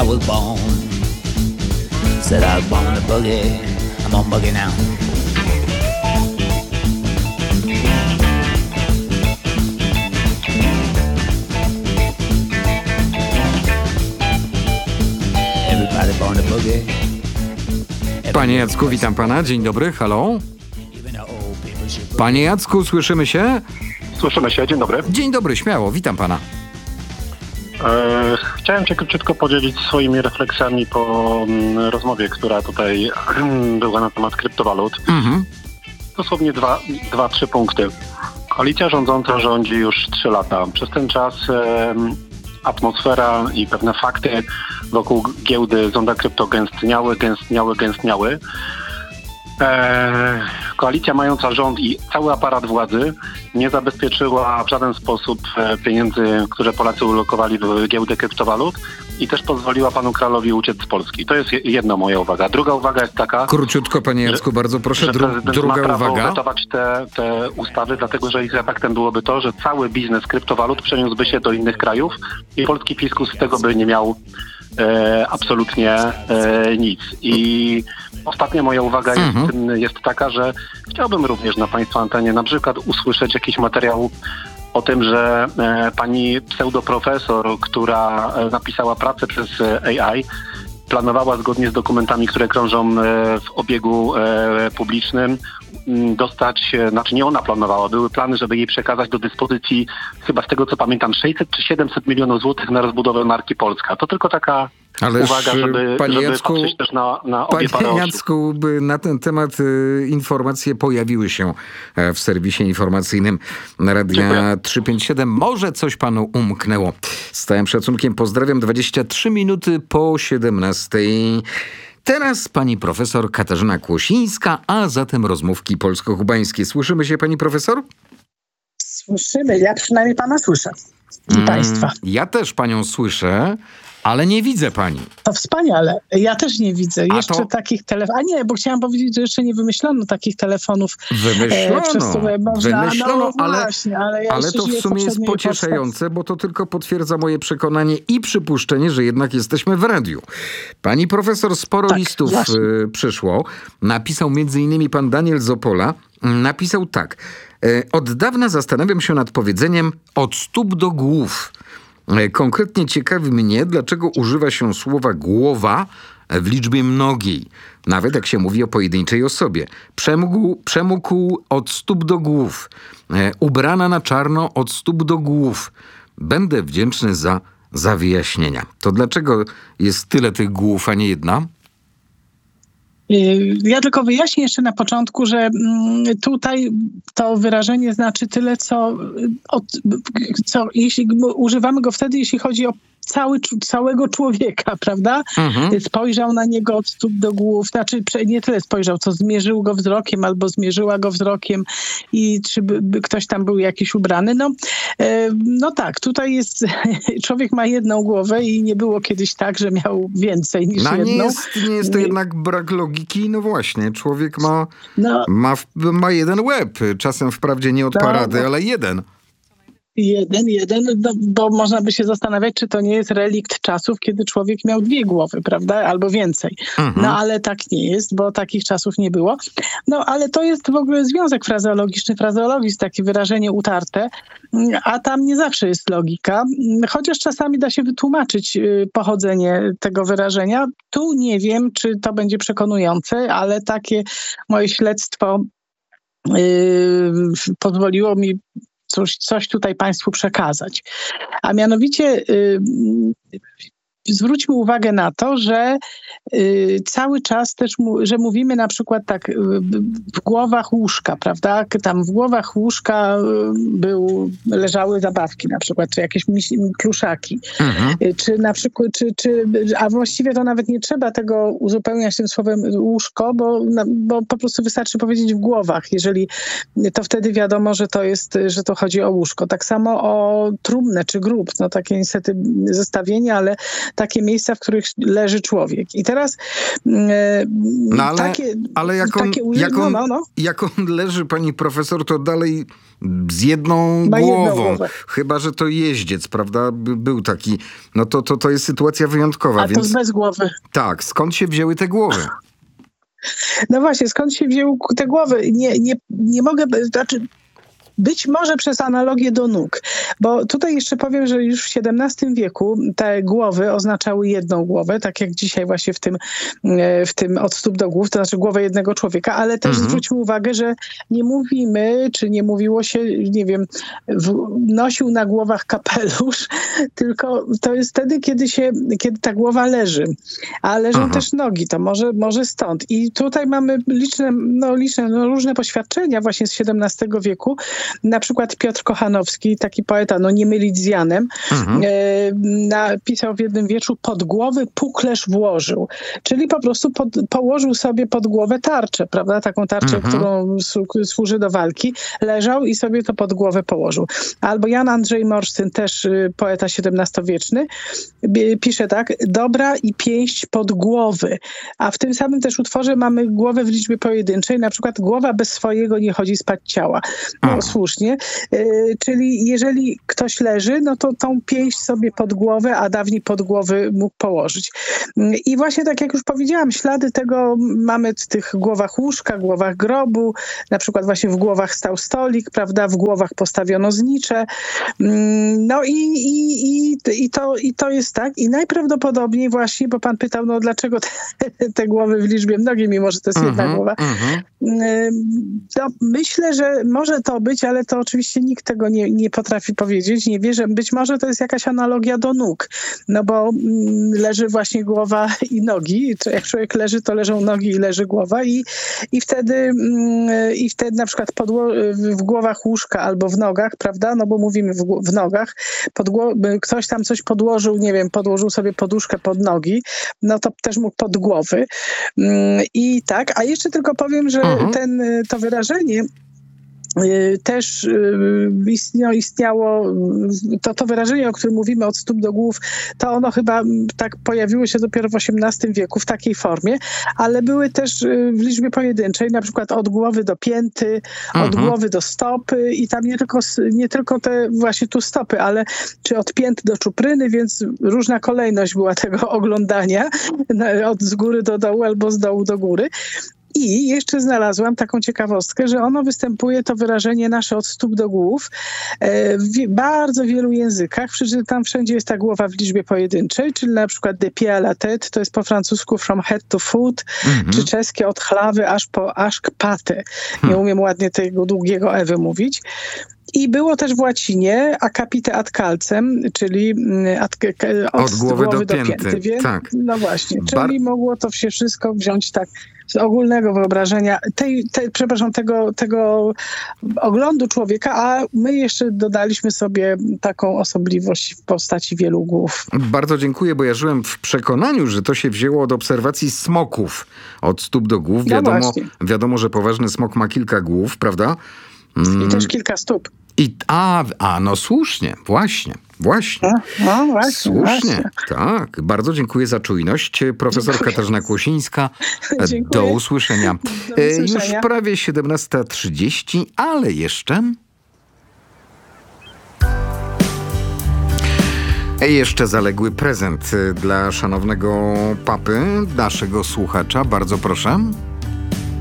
was born. Said I was born to boogie, I'm on boogie now. Everybody born to boogie. Panie Jacku, witam pana. Dzień dobry, halo. Panie Jacku, słyszymy się? Słyszymy się, dzień dobry. Dzień dobry, śmiało, witam pana. Chciałem się króciutko podzielić swoimi refleksjami po rozmowie, która tutaj była na temat kryptowalut. Dosłownie dwa, trzy punkty. Koalicja rządząca rządzi już 3 lata. Przez ten czas atmosfera i pewne fakty wokół giełdy Zonda Krypto gęstniały. Koalicja mająca rząd i cały aparat władzy nie zabezpieczyła w żaden sposób pieniędzy, które Polacy ulokowali w giełdę kryptowalut i też pozwoliła panu Kralowi uciec z Polski. To jest jedna moja uwaga. Druga uwaga jest taka... Króciutko, panie Jacku, bardzo proszę. Że prezydent druga ma prawo uwaga. wetować te ustawy, dlatego że ich efektem byłoby to, że cały biznes kryptowalut przeniósłby się do innych krajów i polski fiskus z tego by nie miał absolutnie nic. I ostatnia moja uwaga jest taka, że chciałbym również na państwa antenie na przykład usłyszeć jakiś materiał o tym, że pani pseudoprofesor, która napisała pracę przez AI, planowała zgodnie z dokumentami, które krążą w obiegu publicznym, dostać, znaczy nie ona planowała, były plany, żeby jej przekazać do dyspozycji, chyba z tego co pamiętam, 600 czy 700 milionów złotych na rozbudowę marki Polska. To tylko taka uwaga, żeby patrzeć też na obie parę Panie Jacku, na ten temat informacje pojawiły się w serwisie informacyjnym Radia 357. Może coś panu umknęło. Z całym szacunkiem pozdrawiam. 23 minuty po 17. Teraz pani profesor Katarzyna Kłosińska, a zatem rozmówki polsko-kubańskie. Słyszymy się, pani profesor? Słyszymy, ja przynajmniej pana słyszę i państwa. Ja też panią słyszę, ale nie widzę pani. To wspaniale. Ja też nie widzę jeszcze takich telefonów. A nie, bo chciałam powiedzieć, że jeszcze nie wymyślono takich telefonów. Przez które można... ale to w sumie jest pocieszające, bo to tylko potwierdza moje przekonanie i przypuszczenie, że jednak jesteśmy w radiu. Pani profesor, sporo listów przyszło. Napisał m.in. pan Daniel z Opola. Napisał tak. Od dawna zastanawiam się nad powiedzeniem od stóp do głów. Konkretnie ciekawi mnie, dlaczego używa się słowa głowa w liczbie mnogiej, nawet jak się mówi o pojedynczej osobie. Przemógł od stóp do głów, ubrana na czarno od stóp do głów. Będę wdzięczny za wyjaśnienia. To dlaczego jest tyle tych głów, a nie jedna? Ja tylko wyjaśnię jeszcze na początku, że tutaj to wyrażenie znaczy tyle, co jeśli używamy go wtedy, jeśli chodzi o całego człowieka, prawda? Spojrzał na niego od stóp do głów, znaczy nie tyle spojrzał, co zmierzył go wzrokiem albo zmierzyła go wzrokiem i czy by ktoś tam był jakiś ubrany. No tak, tutaj jest, człowiek ma jedną głowę i nie było kiedyś tak, że miał więcej niż jedną. Nie jest to jednak brak logiki, no właśnie, człowiek ma jeden łeb, czasem wprawdzie nie od parady, ale jeden. Jeden, bo można by się zastanawiać, czy to nie jest relikt czasów, kiedy człowiek miał 2 głowy, prawda? Albo więcej. No ale tak nie jest, bo takich czasów nie było. No ale to jest w ogóle związek frazeologiczny. Frazeologizm, takie wyrażenie utarte, a tam nie zawsze jest logika. Chociaż czasami da się wytłumaczyć pochodzenie tego wyrażenia. Tu nie wiem, czy to będzie przekonujące, ale takie moje śledztwo pozwoliło mi coś tutaj państwu przekazać. A mianowicie zwróćmy uwagę na to, że cały czas też, że mówimy na przykład tak w głowach łóżka, prawda? Tam w głowach łóżka leżały zabawki na przykład, czy jakieś pluszaki. Czy na przykład, a właściwie to nawet nie trzeba tego uzupełniać tym słowem łóżko, bo po prostu wystarczy powiedzieć w głowach. Jeżeli to wtedy wiadomo, że to chodzi o łóżko. Tak samo o trumnę czy grób. No takie niestety zestawienie, ale takie miejsca, w których leży człowiek. I teraz jak on leży, pani profesor, to dalej z jedną głową. Chyba że to jeździec, prawda? Był taki. No to jest sytuacja wyjątkowa. A to bez głowy. Tak, skąd się wzięły te głowy? No właśnie, skąd się wzięły te głowy? Nie mogę, być może przez analogię do nóg, bo tutaj jeszcze powiem, że już w XVII wieku te głowy oznaczały jedną głowę, tak jak dzisiaj właśnie w tym od stóp do głów, to znaczy głowę jednego człowieka, ale też zwróćmy uwagę, że nie mówimy, czy nie mówiło się, nie wiem, nosił na głowach kapelusz, tylko to jest wtedy, kiedy ta głowa leży, a leżą też nogi, to może stąd. I tutaj mamy liczne różne poświadczenia właśnie z XVII wieku. Na przykład Piotr Kochanowski, taki poeta, nie mylić z Janem, napisał w jednym wierszu: pod głowy puklerz włożył. Czyli po prostu położył sobie pod głowę tarczę, prawda? Taką tarczę, którą służy do walki. Leżał i sobie to pod głowę położył. Albo Jan Andrzej Morsztyn, też poeta XVII-wieczny, pisze tak: dobra i pięść pod głowy. A w tym samym też utworze mamy głowę w liczbie pojedynczej, na przykład głowa bez swojego nie chodzi spać ciała. Słusznie. Czyli jeżeli ktoś leży, no to tą pięść sobie pod głowę, a dawniej pod głowy mógł położyć. I właśnie tak jak już powiedziałam, ślady tego mamy w tych głowach łóżka, głowach grobu, na przykład właśnie w głowach stał stolik, prawda, w głowach postawiono znicze. No i to jest tak. I najprawdopodobniej właśnie, bo pan pytał, dlaczego te głowy w liczbie mnogiej, mimo że to jest jedna głowa. Myślę, że może to być, ale to oczywiście nikt tego nie potrafi powiedzieć, nie wie, że być może to jest jakaś analogia do nóg, bo leży właśnie głowa i nogi. Jak człowiek leży, to leżą nogi i leży głowa i wtedy na przykład w głowach łóżka albo w nogach, prawda, bo mówimy w nogach, ktoś tam coś podłożył, nie wiem, podłożył sobie poduszkę pod nogi, to też mógł pod głowy. I tak, a jeszcze tylko powiem, że to wyrażenie też istniało, to wyrażenie, o którym mówimy od stóp do głów, to ono chyba tak pojawiło się dopiero w XVIII wieku w takiej formie, ale były też w liczbie pojedynczej, na przykład od głowy do pięty, od głowy do stopy i tam nie tylko te właśnie tu stopy, ale czy od pięty do czupryny, więc różna kolejność była tego oglądania, z góry do dołu albo z dołu do góry. I jeszcze znalazłam taką ciekawostkę, że ono występuje, to wyrażenie nasze od stóp do głów, w bardzo wielu językach. Przeczytam, wszędzie jest ta głowa w liczbie pojedynczej, czyli na przykład de pied à la tête, to jest po francusku from head to foot, czy czeskie od chlawy aż k paty. Nie umiem ładnie tego długiego e wymówić. I było też w łacinie a capite ad calcem, czyli od głowy do pięty. Więc, tak. No właśnie, czyli mogło to się wszystko wziąć tak z ogólnego wyobrażenia tego oglądu człowieka, a my jeszcze dodaliśmy sobie taką osobliwość w postaci wielu głów. Bardzo dziękuję, bo ja żyłem w przekonaniu, że to się wzięło od obserwacji smoków od stóp do głów. Wiadomo, że poważny smok ma kilka głów, prawda? I też kilka stóp. No słusznie, właśnie. Słusznie, tak. Bardzo dziękuję za czujność. Profesor Katarzyna Kłosińska. Do usłyszenia. Już prawie 17:30, ale jeszcze zaległy prezent dla szanownego papy, naszego słuchacza. Bardzo proszę.